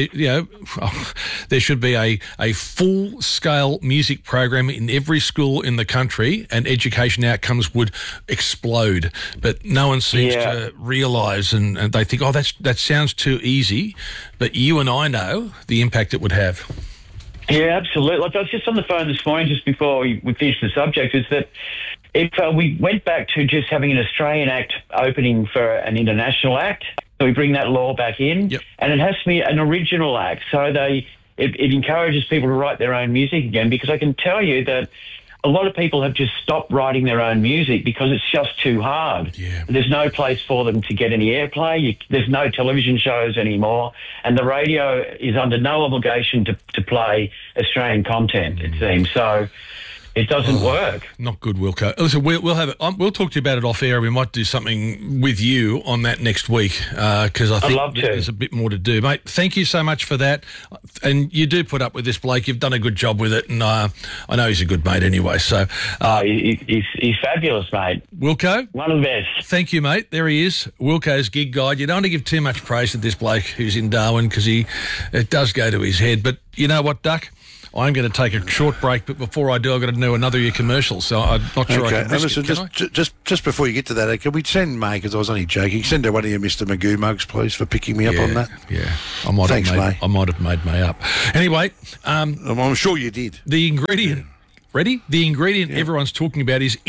there should be a full-scale music program in every school in the country, and education outcomes would explode. But no one seems to realise, and they think, that sounds too easy. But you and I know the impact it would have. Yeah, absolutely. Like, I was just on the phone this morning, just before we finished the subject, is that if we went back to just having an Australian act opening for an international act, so we bring that law back in, and it has to be an original act. So it encourages people to write their own music again, because I can tell you that a lot of people have just stopped writing their own music because it's just too hard. Yeah. There's no place for them to get any airplay. There's no television shows anymore. And the radio is under no obligation to play Australian content, it seems. So it doesn't work. Not good, Wilco. Listen, we'll have it. We'll talk to you about it off air. We might do something with you on that next week, because I think there's a bit more to do, mate. Thank you so much for that. And you do put up with this bloke. You've done a good job with it, and I know he's a good mate anyway. So he's fabulous, mate. Wilco, one of the best. Thank you, mate. There he is, Wilco's gig guide. You don't want to give too much praise to this bloke who's in Darwin, because it does go to his head. But you know what, Duck? I'm going to take a short break, but before I do, I've got to do another of your commercials, so I'm not sure I can risk it, just before you get to that, can we send May, because I was only joking, send her one of your Mr. Magoo mugs, please, for picking me up on that? Yeah. I might have made May up. Anyway. I'm sure you did. The ingredient. Ready? The ingredient everyone's talking about is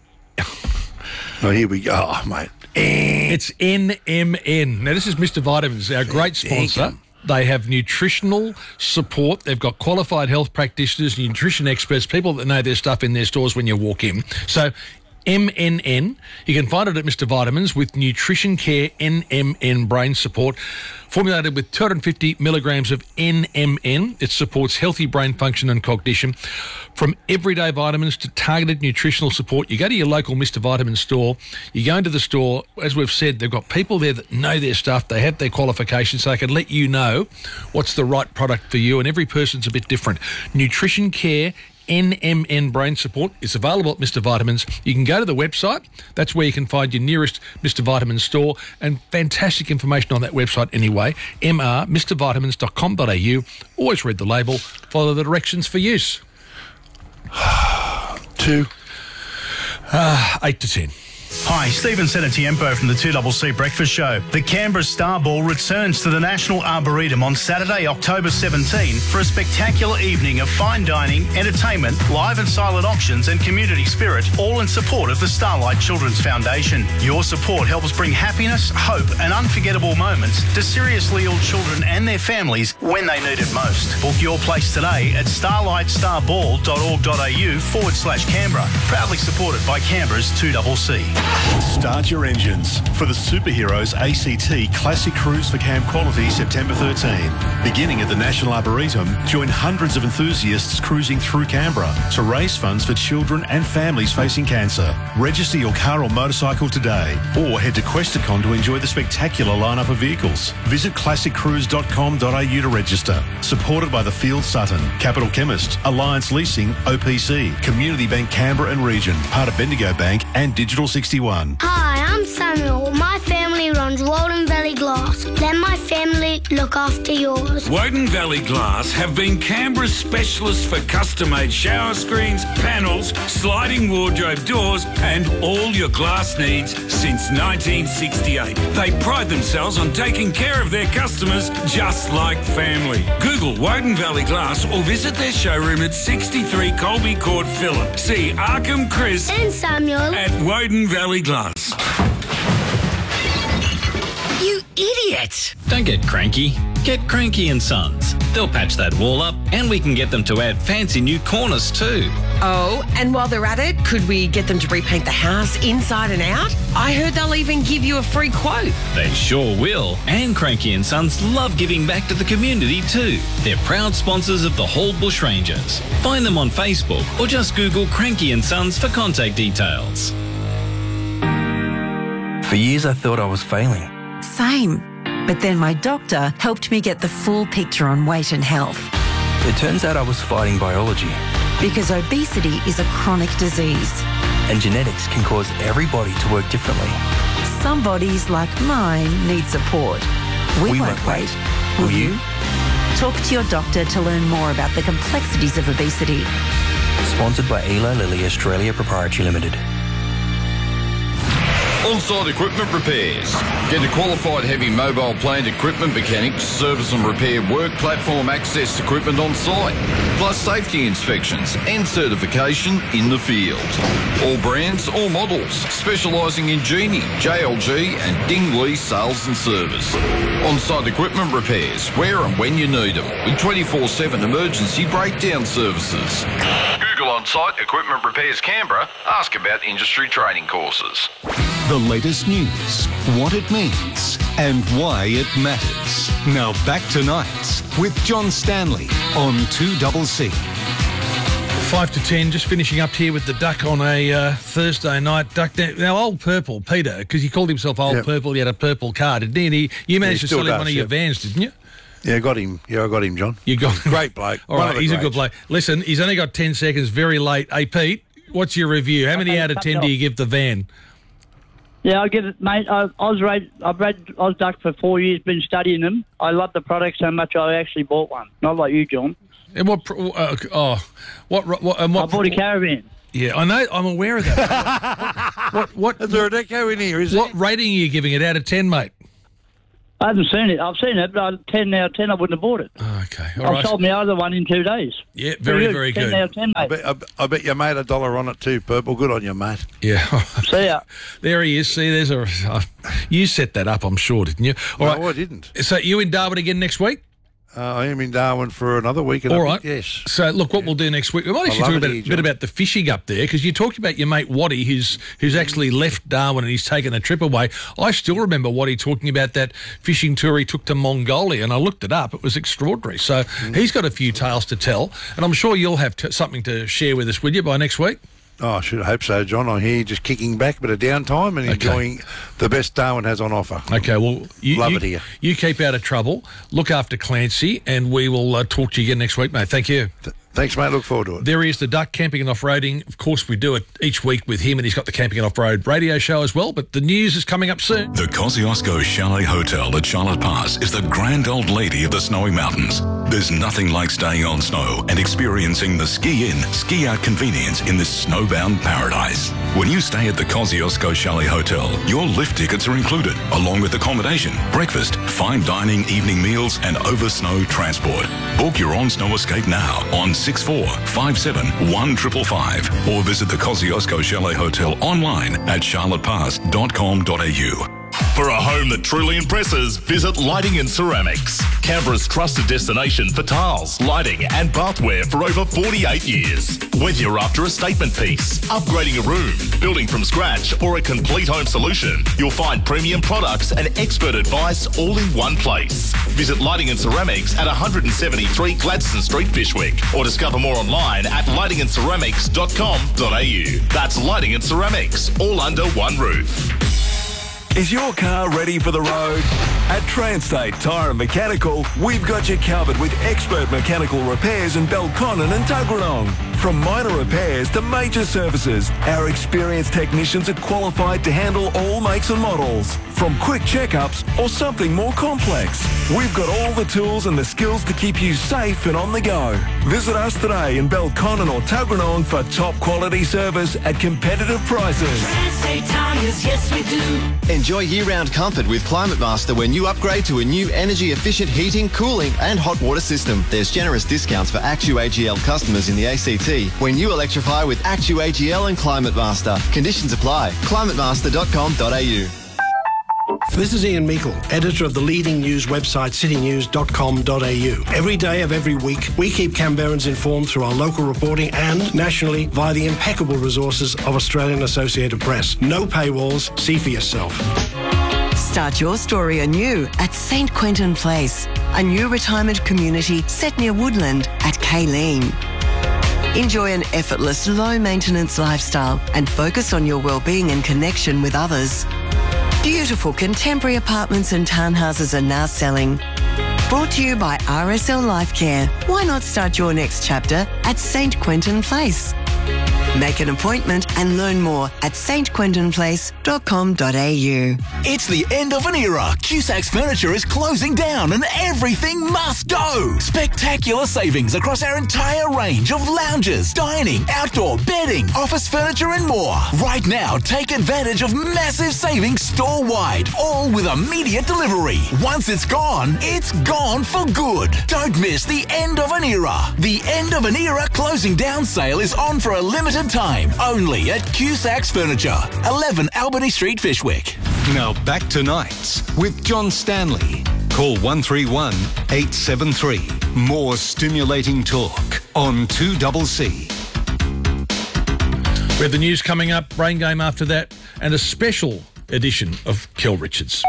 Oh, here we go. Oh, mate. It's NMN. Now, this is Mr. Vitamins, our great sponsor. They have nutritional support. They've got qualified health practitioners, nutrition experts, people that know their stuff in their stores when you walk in. So MNN, you can find it at Mr. Vitamins with Nutrition Care NMN Brain Support. Formulated with 250 milligrams of NMN, it supports healthy brain function and cognition. From everyday vitamins to targeted nutritional support, you go to your local Mr. Vitamin store, you go into the store, as we've said, they've got people there that know their stuff, they have their qualifications, so they can let you know what's the right product for you, and every person's a bit different. Nutrition Care NMN Brain Support. It's available at Mr. Vitamins. You can go to the website. That's where you can find your nearest Mr. Vitamins store, and fantastic information on that website anyway. mrmrvitamins.com.au. Always read the label. Follow the directions for use. 2. 8 to 10. Hi, Stephen Senatiempo from the 2CC Breakfast Show. The Canberra Star Ball returns to the National Arboretum on Saturday, October 17 for a spectacular evening of fine dining, entertainment, live and silent auctions and community spirit, all in support of the Starlight Children's Foundation. Your support helps bring happiness, hope and unforgettable moments to seriously ill children and their families when they need it most. Book your place today at starlightstarBall.org.au/Canberra. Proudly supported by Canberra's 2CC. Start your engines for the Superheroes ACT Classic Cruise for Camp Quality September 13. Beginning at the National Arboretum, join hundreds of enthusiasts cruising through Canberra to raise funds for children and families facing cancer. Register your car or motorcycle today or head to Questacon to enjoy the spectacular lineup of vehicles. Visit classiccruise.com.au to register. Supported by the Field Sutton, Capital Chemist, Alliance Leasing, OPC, Community Bank Canberra and Region, part of Bendigo Bank and Digital 61. Hi, I'm Samuel. My family runs Walden Valley Glass. Let my family look after yours. Woden Valley Glass have been Canberra's specialists for custom-made shower screens, panels, sliding wardrobe doors and all your glass needs since 1968. They pride themselves on taking care of their customers just like family. Google Woden Valley Glass or visit their showroom at 63 Colby Court, Phillip. See Arkham Chris and Samuel at Woden Valley Glass. You idiot! Don't get cranky. Get Cranky and Sons. They'll patch that wall up and we can get them to add fancy new corners too. Oh, and while they're at it, could we get them to repaint the house inside and out? I heard they'll even give you a free quote. They sure will. And Cranky and Sons love giving back to the community too. They're proud sponsors of the Hall Bushrangers. Find them on Facebook or just Google Cranky and Sons for contact details. For years I thought I was failing. Same. But then my doctor helped me get the full picture on weight and health. It turns out I was fighting biology. Because obesity is a chronic disease. And genetics can cause everybody to work differently. Some bodies, like mine, need support. We won't wait. Will you? Talk to your doctor to learn more about the complexities of obesity. Sponsored by Eli Lilly Australia Proprietary Limited. On-site equipment repairs. Get a qualified heavy mobile plant equipment mechanic to service and repair work platform access equipment on site, plus safety inspections and certification in the field. All brands, all models, specialising in Genie, JLG and Dingley sales and service. On-site equipment repairs, where and when you need them, with 24/7 emergency breakdown services. Google On-site Equipment Repairs Canberra. Ask about industry training courses. The latest news, what it means, and why it matters. Now back to Nights with John Stanley on 2CC. 5 to 10, just finishing up here with the Duck on a Thursday night. Duck, now Old Purple, Peter, because he called himself Old Purple, he had a purple car, didn't he? And you managed to sell him one of your vans, didn't you? Yeah, I got him. Yeah, I got him, John. You got him. Great bloke. All right, he's a good bloke. Listen, he's only got 10 seconds, very late. Hey, Pete, what's your review? How many out of 10 do you give the van? Yeah, I give it, mate. I was ducked for 4 years, been studying them. I love the product so much I actually bought one. Not like you, John. And what? I bought a caravan. Yeah, I know. I'm aware of that. what? Is there a deco in here? What rating are you giving it out of 10, mate? I haven't seen it. I've seen it, but 10 out of 10, I wouldn't have bought it. Okay, all I right. sold my other one in 2 days. Yeah, very good. 10 out of 10, mate. I bet you made $1 on it too, Purple. Good on you, mate. Yeah. See ya. There he is. See, there's a... you set that up, I'm sure, didn't you? All right. I didn't. So you in Darwin again next week? I am in Darwin for another week. All right. Yes. So, look, what we'll do next week, we might actually talk a bit about the fishing up there, because you talked about your mate Waddy, who's actually left Darwin and he's taken a trip away. I still remember Waddy talking about that fishing tour he took to Mongolia, and I looked it up. It was extraordinary. So he's got a few tales to tell, and I'm sure you'll have something to share with us, will you, by next week? Oh, I should hope so, John. I'm here just kicking back, a bit of downtime and enjoying the best Darwin has on offer. Okay, well, love it here. You keep out of trouble, look after Clancy, and we will talk to you again next week, mate. Thank you. Thanks, mate. Look forward to it. There he is, the Duck, camping and off-roading. Of course, we do it each week with him, and he's got the Camping and Off-Road radio show as well, but the news is coming up soon. The Kosciuszko Chalet Hotel at Charlotte Pass is the grand old lady of the snowy mountains. There's nothing like staying on snow and experiencing the ski-in, ski-out convenience in this snowbound paradise. When you stay at the Kosciuszko Chalet Hotel, your lift tickets are included, along with accommodation, breakfast, fine dining, evening meals, and over-snow transport. Book your on-snow escape now on 6457-1555 or visit the Kosciuszko Chalet Hotel online at charlottepass.com.au. For a home that truly impresses, visit Lighting and Ceramics, Canberra's trusted destination for tiles, lighting and bathware for over 48 years. Whether you're after a statement piece, upgrading a room, building from scratch or a complete home solution, you'll find premium products and expert advice all in one place. Visit Lighting and Ceramics at 173 Gladstone Street, Fishwick, or discover more online at lightingandceramics.com.au. That's Lighting and Ceramics, all under one roof. Is your car ready for the road? At Transtate Tyre and Mechanical, we've got you covered with expert mechanical repairs in Belconnen and Tuggeranong. From minor repairs to major services, our experienced technicians are qualified to handle all makes and models. From quick checkups or something more complex, we've got all the tools and the skills to keep you safe and on the go. Visit us today in Belconnen or Tuggeranong for top quality service at competitive prices. Transtate Tyres, yes we do. Enjoy year-round comfort with Climate Master when you upgrade to a new energy-efficient heating, cooling and hot water system. There's generous discounts for ActuAGL customers in the ACT when you electrify with ActuAGL and Climate Master. Conditions apply. climatemaster.com.au. This is Ian Meikle, editor of the leading news website citynews.com.au. Every day of every week, we keep Canberrans informed through our local reporting and nationally via the impeccable resources of Australian Associated Press. No paywalls, see for yourself. Start your story anew at St Quentin Place, a new retirement community set near Woodland at Kayleen. Enjoy an effortless, low-maintenance lifestyle and focus on your well-being and connection with others. Beautiful contemporary apartments and townhouses are now selling. Brought to you by RSL Life Care. Why not start your next chapter at St Quentin Place? Make an appointment and learn more at stquentinplace.com.au. It's the end of an era. Cusac's Furniture is closing down and everything must go. Spectacular savings across our entire range of lounges, dining, outdoor bedding, office furniture and more. Right now, take advantage of massive savings store-wide, all with immediate delivery. Once it's gone for good. Don't miss the end of an era. The end of an era closing down sale is on for a limited time, only at Cusac's Furniture, 11 Albany Street, Fishwick. Now back to Nights with John Stanley. Call 131 873. More stimulating talk on 2CC. We have the news coming up, Brain Game after that, and a special edition of Kel Richards.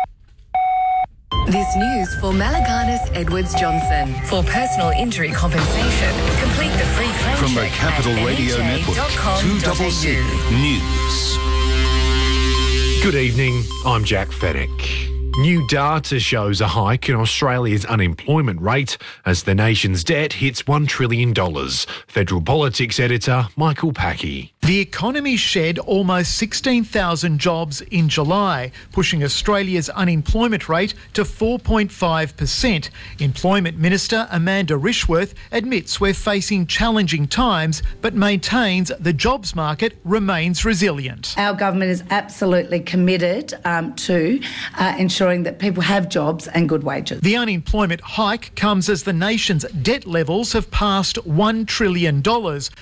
This news for Malaganas Edwards Johnson. For personal injury compensation, complete the free claim From the check Capital at Radio Network, 2CC News. Good evening, I'm Jack Fennick. New data shows a hike in Australia's unemployment rate as the nation's debt hits $1 trillion. Federal Politics editor Michael Packey. The economy shed almost 16,000 jobs in July, pushing Australia's unemployment rate to 4.5%. Employment Minister Amanda Rishworth admits we're facing challenging times, but maintains the jobs market remains resilient. Our government is absolutely committed to ensuring that people have jobs and good wages. The unemployment hike comes as the nation's debt levels have passed $1 trillion,